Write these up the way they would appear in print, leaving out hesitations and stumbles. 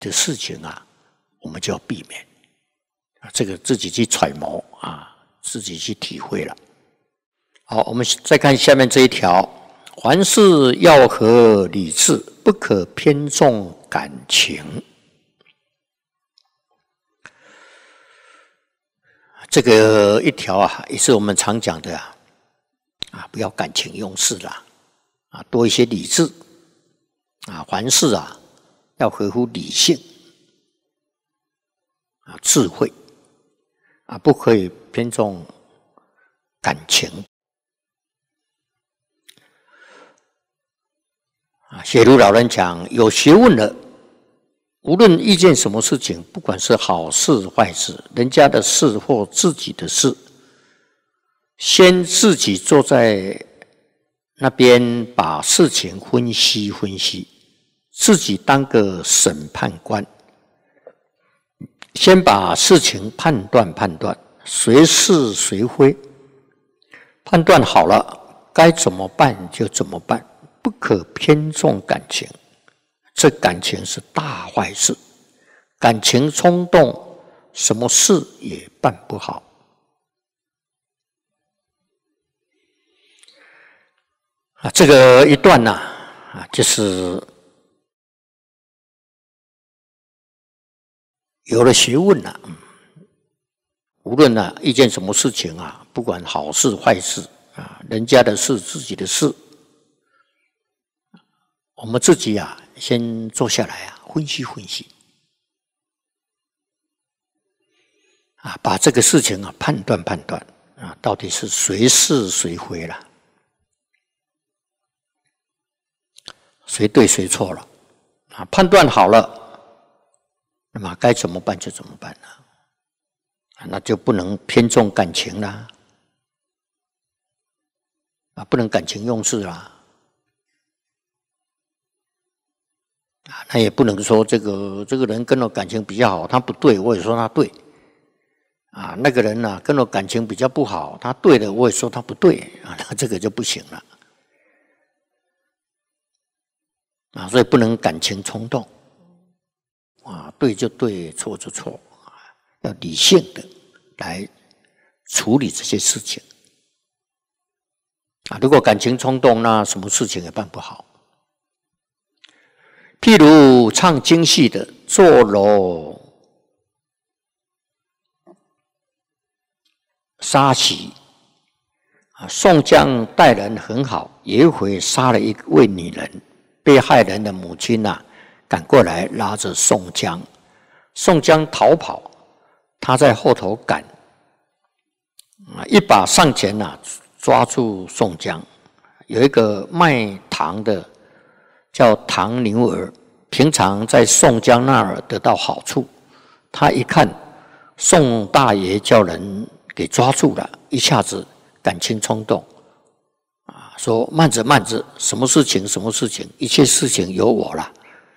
的事情啊，我们就要避免啊，这个自己去揣摩啊，自己去体会了。好，我们再看下面这一条：凡事要合理智，不可偏重感情。这个一条啊，也是我们常讲的啊，不要感情用事啦，啊，多一些理智啊，凡事啊要合乎理性啊，智慧啊，不可以偏重感情啊。写如老人讲，有学问了，无论遇见什么事情，不管是好事坏事，人家的事或自己的事，先自己坐在那边把事情分析分析，自己当个审判官，先把事情判断判断，谁是谁非，判断好了该怎么办就怎么办，不可偏重感情。这感情是大坏事，感情冲动，什么事也办不好。啊，这个一段呢，啊，就是有了学问了，无论呢遇见什么事情啊，不管好事坏事啊，人家的事自己的事，我们自己啊先坐下来啊分析分析啊，把这个事情啊判断判断啊，到底是谁是谁非了，谁对谁错了啊？判断好了，那么该怎么办就怎么办了，那就不能偏重感情啦，啊，不能感情用事啦，啊，那也不能说这个人跟我感情比较好，他不对，我也说他对，啊，那个人呢跟我感情比较不好，他对的，我也说他不对，啊，那这个就不行了。啊，所以不能感情冲动，啊，对就对，错就错，要理性的来处理这些事情。啊，如果感情冲动，那什么事情也办不好。譬如唱京戏的坐楼杀席，啊，宋江待人很好，有一回杀了一位女人。被害人的母亲啊，赶过来拉着宋江，宋江逃跑，他在后头赶，一把上前啊，抓住宋江。有一个卖糖的叫唐牛儿，平常在宋江那儿得到好处，他一看宋大爷叫人给抓住了，一下子感情冲动。说慢着慢着，什么事情什么事情，一切事情由我了。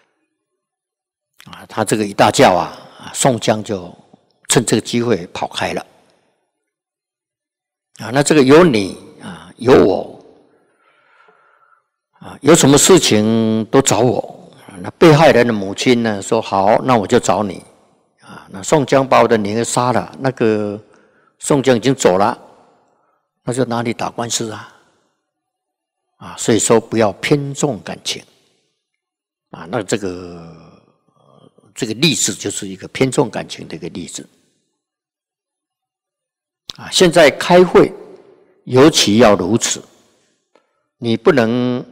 啊，他这个一大叫啊，宋江就趁这个机会跑开了。啊，那这个有你啊，有我啊，有什么事情都找我。那被害人的母亲呢说好，那我就找你。啊，那宋江把我的女儿杀了，那个宋江已经走了，那就哪里打官司啊？啊，所以说不要偏重感情，啊，那这个例子就是一个偏重感情的一个例子，啊，现在开会尤其要如此，你不能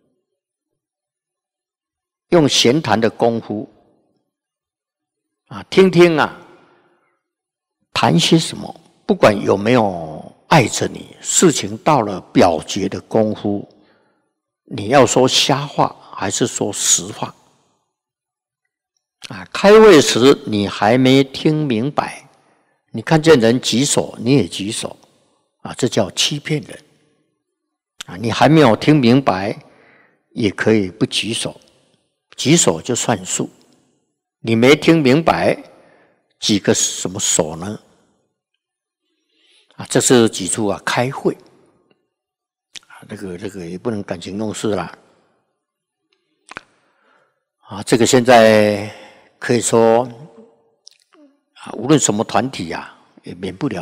用闲谈的功夫，啊，听听啊，谈些什么，不管有没有爱着你，事情到了表决的功夫。你要说瞎话还是说实话？啊，开会时你还没听明白，你看见人举手你也举手，啊，这叫欺骗人。啊，你还没有听明白，也可以不举手，举手就算数。你没听明白，举个什么手呢？啊，这是举出啊开会。这个也不能感情用事啦，啊，这个现在可以说无论什么团体也免不了